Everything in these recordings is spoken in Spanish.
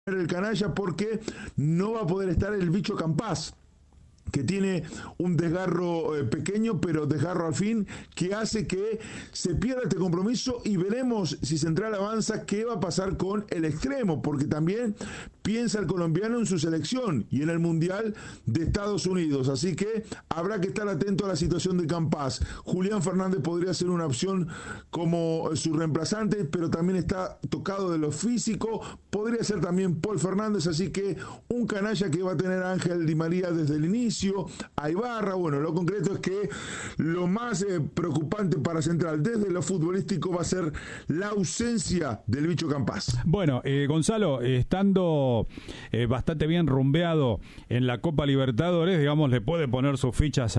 el canalla porque no va a poder estar el bicho Campás, que tiene un desgarro pequeño, pero desgarro al fin, que hace que se pierda este compromiso, y veremos si Central avanza qué va a pasar con el extremo, porque también piensa el colombiano en su selección y en el Mundial de Estados Unidos, así que habrá que estar atento a la situación de Campás. Julián Fernández podría ser una opción como su reemplazante, pero también está tocado de lo físico, podría ser también Paul Fernández, así que un canalla que va a tener a Ángel Di María desde el inicio, a Ibarra. Bueno, lo concreto es que lo más preocupante para Central desde lo futbolístico va a ser la ausencia del bicho Campás. Bueno, Gonzalo, estando bastante bien rumbeado en la Copa Libertadores, digamos, le puede poner sus fichas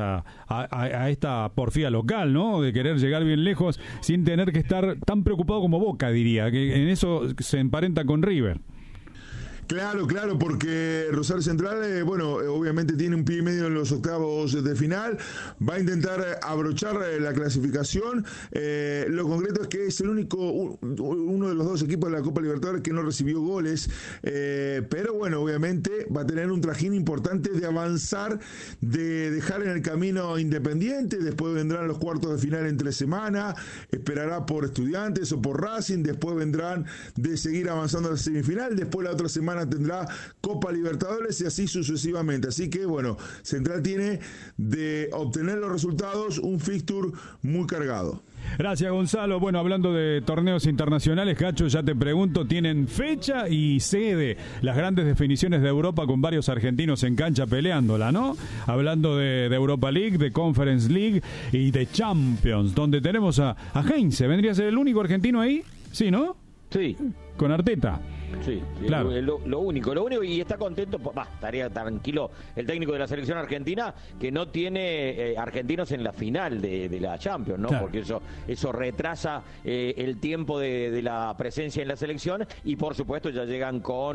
a esta porfía local, ¿no? De querer llegar bien lejos sin tener que estar tan preocupado como Boca, diría, que en eso se emparenta con River. Claro, porque Rosario Central, obviamente tiene un pie y medio en los octavos de final, va a intentar abrochar la clasificación. Lo concreto es que es el uno de los dos equipos de la Copa Libertadores que no recibió goles, pero bueno, obviamente va a tener un trajín importante de avanzar, de dejar en el camino Independiente, después vendrán los cuartos de final entre semana, esperará por Estudiantes o por Racing, después vendrán de seguir avanzando a la semifinal, después la otra semana tendrá Copa Libertadores y así sucesivamente. Así que bueno, Central tiene de obtener los resultados un fixture muy cargado. Gracias, Gonzalo. Bueno, hablando de torneos internacionales, Cacho, ya te pregunto, ¿tienen fecha y sede las grandes definiciones de Europa con varios argentinos en cancha peleándola, no? Hablando de Europa League, de Conference League y de Champions, donde tenemos a Heinze. ¿Vendría a ser el único argentino ahí? Sí, ¿no? Sí. Con Arteta. Sí, claro. Lo único, y está contento, estaría tranquilo el técnico de la selección argentina, que no tiene argentinos en la final de la Champions, ¿no? Claro. Porque eso retrasa el tiempo de la presencia en la selección, y por supuesto ya llegan con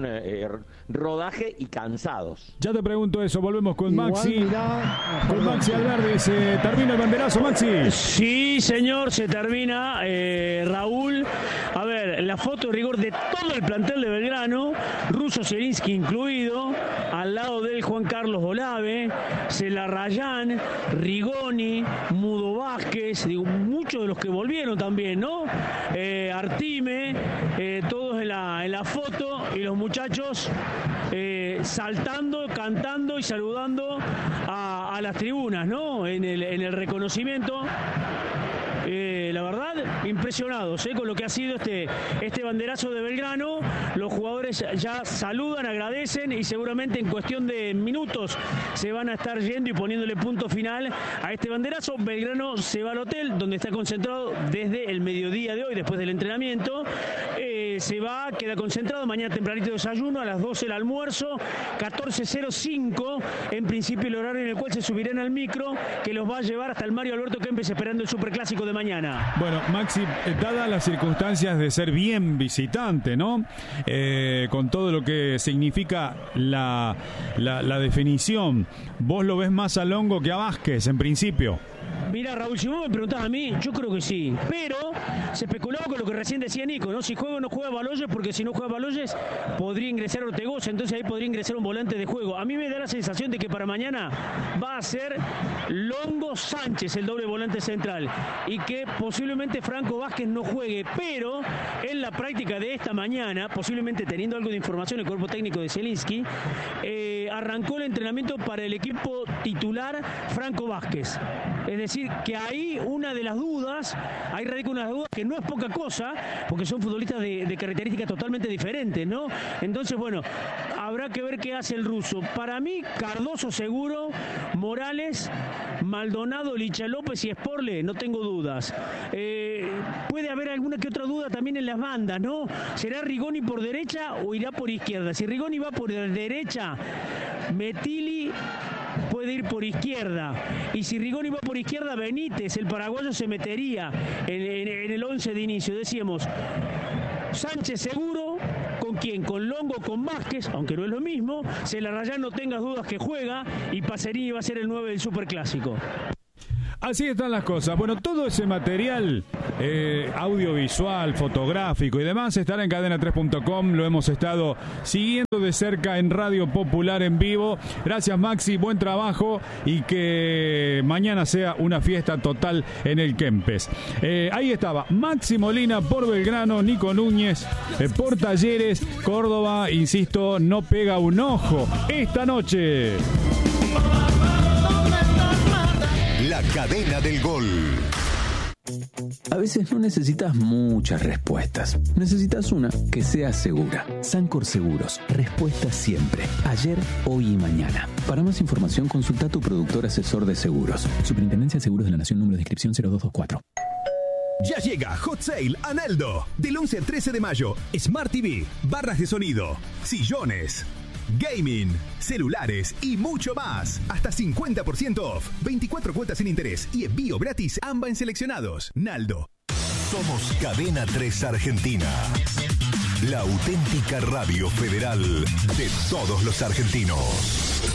rodaje y cansados. Ya te pregunto eso, volvemos con Maxi. Con Maxi Alberdi, ¿se termina el banderazo, Maxi? Sí, señor, se termina, Raúl. A ver, la foto de rigor de todo el plantel de Belgrano, Russo Zielinski incluido, al lado de él Juan Carlos Olave, Celarrayán, Rigoni, Mudo Vázquez, digo, muchos de los que volvieron también, ¿no? Artime, todos en la foto, y los muchachos saltando, cantando y saludando a las tribunas, ¿no? En el reconocimiento. La verdad, impresionados con lo que ha sido este banderazo de Belgrano. Los jugadores ya saludan, agradecen, y seguramente en cuestión de minutos se van a estar yendo y poniéndole punto final a este banderazo. Belgrano se va al hotel donde está concentrado desde el mediodía de hoy, después del entrenamiento. Se va, queda concentrado, mañana tempranito desayuno, a las 12 el almuerzo, 14:05 en principio el horario en el cual se subirán al micro que los va a llevar hasta el Mario Alberto Kempes, esperando el Superclásico de mañana. Bueno, Maxi, dadas las circunstancias de ser bien visitante, ¿no? Con todo lo que significa la definición, ¿vos lo ves más a Longo que a Vázquez en principio? Mira, Raúl, si vos me preguntás a mí, yo creo que sí, pero se especulaba con lo que recién decía Nico, ¿no? Si juega o no juega Baloyes, porque si no juega Baloyes podría ingresar Ortegoza, entonces ahí podría ingresar un volante de juego. A mí me da la sensación de que para mañana va a ser Longo Sánchez el doble volante central, y que posiblemente Franco Vázquez no juegue, pero en la práctica de esta mañana, posiblemente teniendo algo de información el cuerpo técnico de Zielinski, arrancó el entrenamiento para el equipo titular Franco Vázquez. Es decir, que ahí ahí radica una duda que no es poca cosa, porque son futbolistas de características totalmente diferentes, ¿no? Entonces, bueno, habrá que ver qué hace el ruso. Para mí, Cardoso seguro, Morales, Maldonado, Licha López y Sporle, no tengo dudas. Puede haber alguna que otra duda también en las bandas, ¿no? ¿Será Rigoni por derecha o irá por izquierda? Si Rigoni va por derecha, Metilli puede ir por izquierda, y si Rigoni va por izquierda, Benítez, el paraguayo, se metería en el 11 de inicio. Decíamos, Sánchez seguro, ¿con quién? Con Longo, con Vázquez, aunque no es lo mismo. Celarrayán, no tengas dudas que juega, y Pacerini va a ser el 9 del Superclásico. Así están las cosas. Bueno, todo ese material audiovisual, fotográfico y demás estará en cadena3.com. Lo hemos estado siguiendo de cerca en Radio Popular en vivo. Gracias, Maxi, buen trabajo y que mañana sea una fiesta total en el Kempes. Ahí estaba Maxi Molina por Belgrano, Nico Núñez por Talleres, Córdoba, insisto, no pega un ojo esta noche. La cadena del gol. A veces no necesitas muchas respuestas. Necesitas una que sea segura. Sancor Seguros. Respuesta siempre. Ayer, hoy y mañana. Para más información, consulta a tu productor asesor de seguros. Superintendencia de Seguros de la Nación, número de inscripción 0224. Ya llega Hot Sale a Naldo. Del 11 al 13 de mayo. Smart TV, barras de sonido, sillones, gaming, celulares y mucho más. Hasta 50% off. 24 cuotas sin interés y envío gratis AMBA en seleccionados. Naldo. Somos Cadena 3 Argentina. La auténtica radio federal de todos los argentinos.